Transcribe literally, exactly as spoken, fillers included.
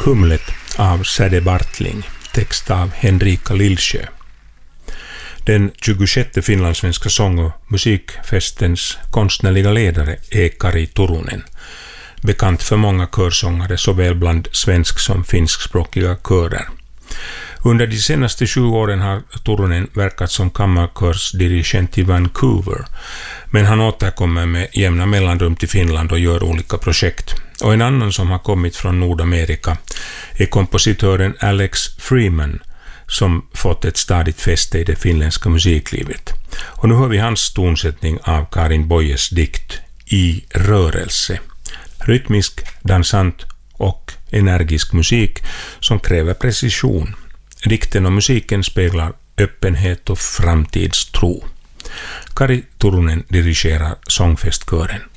Humlet av Säde Bartling, text av Henrika Lillsjö. Den tjugosjätte finlandssvenska sång- och musikfestens konstnärliga ledare är Kari Turunen, bekant för många körsångare såväl bland svensk som finskspråkiga körer. Under de senaste tjugo åren har Turunen verkat som kammarkörsdirigent i Vancouver, men han återkommer med jämna mellanrum till Finland och gör olika projekt. Och en annan som har kommit från Nordamerika är kompositören Alex Freeman, som fått ett stadigt fäste i det finländska musiklivet. Och nu hör vi hans tonsättning av Karin Boyes dikt I rörelse. Rytmisk, dansant och energisk musik som kräver precision. Dikten och musiken speglar öppenhet och framtidstro. Kari Turunen dirigerar sångfestkören.